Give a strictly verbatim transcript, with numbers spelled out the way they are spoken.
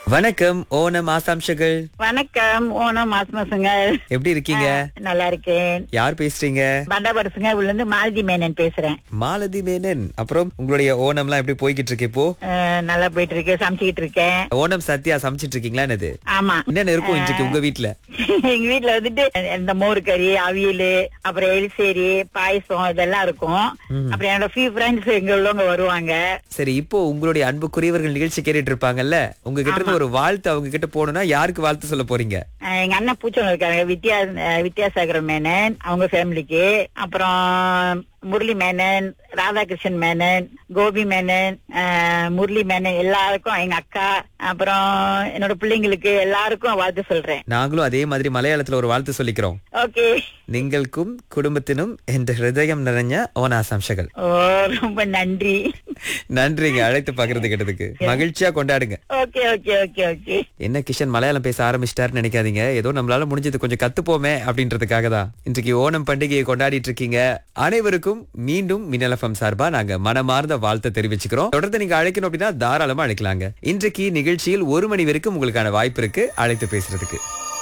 வணக்கம் ஓணம் ஆசாம்ஷகள். வணக்கம். ஓணம் மாசமாசங்க. எப்படி இருக்கீங்க? நல்லா இருக்கேன். யார் பேசுறீங்க? பண்டாபரசுங்க உள்ள இருந்து மாலதி மேனன் பேசுறேன். மாலதி மேனன். அப்புறம் உங்களுடைய ஓணம்லாம் எப்படி போய்கிட்டு இருக்கு இப்போ? அஹ், நல்லா போயிட்டு இருக்கு. சமைச்சுக்கிட்டு இருக்கேன். ஓணம் சத்யா சமைச்சிட்டு இருக்கீங்களா? என்னது ஆமா. என்னென்ன இருக்கும் இன்றைக்கு உங்க வீட்ல? எங்க வீட்டுல வந்துட்டு இந்த மோர் கறி, அவியல், அப்புறம் எலிசேரி, பாயசம் இதெல்லாம் இருக்கும். அப்புறம் என்னோட ஃபியூ ஃப்ரெண்ட்ஸ் எங்க உள்ளவங்க வருவாங்க. சரி, இப்போ உங்களுடைய அன்புக்குரியவர்கள் நிகழ்ச்சி கேட்டுட்டு இருப்பாங்கல்ல, உங்ககிட்ட இருந்து ஒரு வாழ்த்து அவங்க கிட்ட போகணும்னா யாருக்கு வாழ்த்து சொல்ல போறீங்க? அஹ், எங்க அண்ணன் பூச்சவங்க இருக்காங்க, வித்யா அஹ், வித்யாசாகர் மேனன், அவங்க ஃபேமிலிக்கு. அப்புறம் முரளி மேனன், ராதாகிருஷ்ணன் மேனன், கோபி மேனன், அஹ், முரளி மேனன், எல்லாருக்கும், எங்க அக்கா, அப்புறம் என்னோட பிள்ளைங்களுக்கு எல்லாருக்கும் வாழ்த்து சொல்றேன். நாங்களும் அதே மாதிரி மலையாளத்துல ஒரு வாழ்த்து சொல்லிக்கிறோம். ஓகே. நீங்களுக்கும் குடும்பத்தினும் என்ற ஹிருதயம் நிறைஞ்ச ஓணாசாம்ஷகள். ஓ, ரொம்ப நன்றி. நன்றிங்க, அழைத்து பாக்குறது கேட்டதுக்கு. மகிழ்ச்சியா கொண்டாடுங்க. Okay okay okay okay. என்ன கிஷன் மலையாளம் பேச ஆரம்பிச்சிட்டாருன்னு நினைக்காதீங்க. ஏதோ நம்மளால முடிஞ்சது கொஞ்சம் கத்துப்போமே அப்படின்றதுக்காக தான் இன்றைக்கு ஓணம் பண்டிகையை கொண்டாடிட்டு இருக்கீங்க. அனைவருக்கும் மீண்டும் மின்னல் எஃப்எம் சார்பா நாங்க மனமார்ந்த வாழ்த்தை தெரிவிச்சுக்கிறோம். தொடர்ந்து நீங்க அழைக்கணும் அப்படின்னா தாராளமா அழைக்கலாங்க. இன்றைக்கு நிகழ்ச்சியில் ஒரு மணி வரைக்கும் உங்களுக்கான வாய்ப்பு இருக்கு அழைத்து பேசுறதுக்கு.